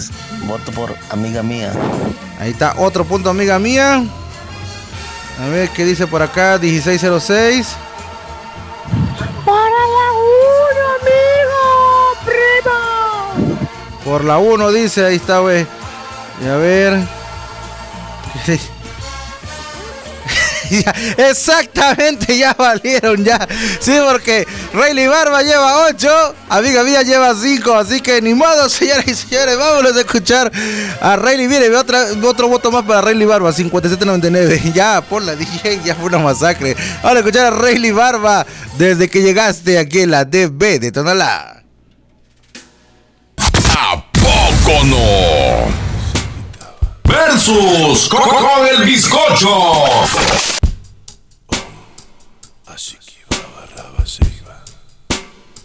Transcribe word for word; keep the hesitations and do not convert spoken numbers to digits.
Pues voto por amiga mía. Ahí está, otro punto, amiga mía. A ver qué dice por acá, dieciséis cero seis. Para la uno, amigo, prima. Por la uno dice, ahí está, güey. Y a ver. Ya, exactamente, ya valieron ya. Sí, porque Rayleigh Barba lleva ocho, amiga mía lleva cinco, así que ni modo, señoras y señores, vámonos a escuchar a Rayleigh. Viene otra, otro voto más para Rayleigh Barba, cincuenta y siete noventa y nueve. Ya, por la D J, ya fue una masacre. Vamos a escuchar a Rayleigh Barba desde que llegaste aquí en la D B de Tonalá. ¿A poco no? Versus con el bizcocho.